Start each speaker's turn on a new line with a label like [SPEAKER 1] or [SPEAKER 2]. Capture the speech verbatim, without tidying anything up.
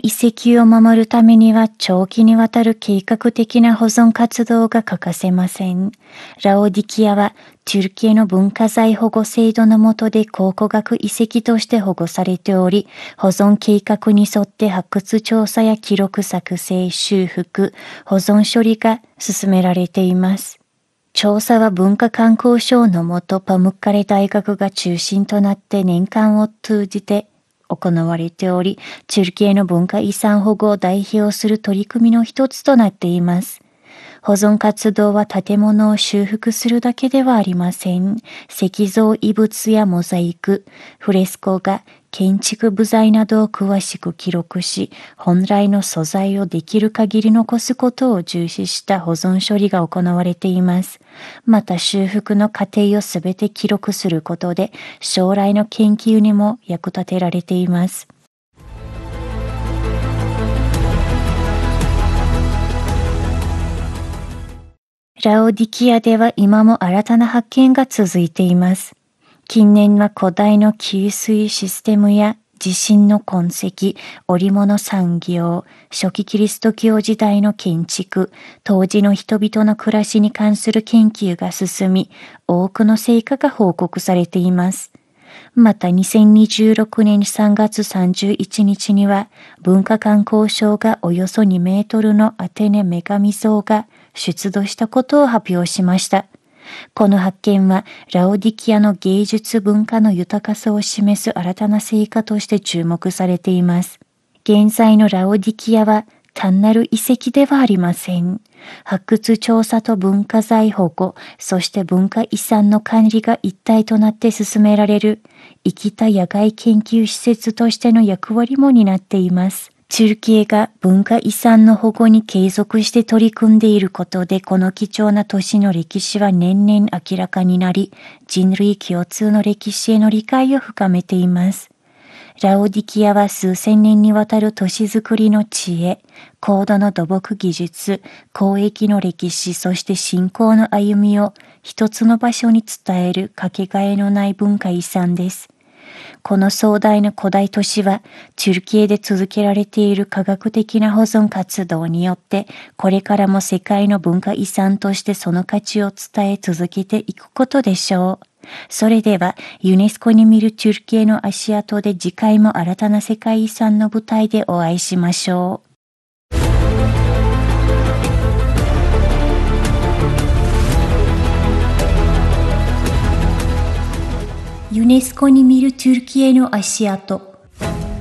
[SPEAKER 1] 遺跡を守るためには長期にわたる計画的な保存活動が欠かせません。ラオディキアはトゥルキエの文化財保護制度の下で考古学遺跡として保護されており、保存計画に沿って発掘調査や記録作成、修復、保存処理が進められています。調査は文化観光省の下、パムッカレ大学が中心となって年間を通じて行われており、トゥルキエの文化遺産保護を代表する取り組みの一つとなっています。保存活動は建物を修復するだけではありません。石造遺物やモザイク、フレスコ画、建築部材などを詳しく記録し、本来の素材をできる限り残すことを重視した保存処理が行われています。また修復の過程をすべて記録することで、将来の研究にも役立てられています。ラオディキアでは今も新たな発見が続いています。近年は古代の給水システムや地震の痕跡、織物産業、初期キリスト教時代の建築、当時の人々の暮らしに関する研究が進み、多くの成果が報告されています。またにせんにじゅうろくねんさんがつさんじゅういちにちには文化観光省がおよそにメートルのアテネ女神像が出土したことを発表しました。この発見はラオディキアの芸術文化の豊かさを示す新たな成果として注目されています。現在のラオディキアは単なる遺跡ではありません。発掘調査と文化財保護、そして文化遺産の管理が一体となって進められる生きた野外研究施設としての役割も担っています。トゥルキエが文化遺産の保護に継続して取り組んでいることで、この貴重な都市の歴史は年々明らかになり、人類共通の歴史への理解を深めています。ラオディキアは数千年にわたる都市づくりの知恵、高度の土木技術、交易の歴史、そして信仰の歩みを一つの場所に伝えるかけがえのない文化遺産です。この壮大な古代都市は、トゥルキエで続けられている科学的な保存活動によって、これからも世界の文化遺産としてその価値を伝え続けていくことでしょう。それでは、ユネスコに見るトゥルキエの足跡で次回も新たな世界遺産の舞台でお会いしましょう。ユネスコに見るトゥルキエの足跡。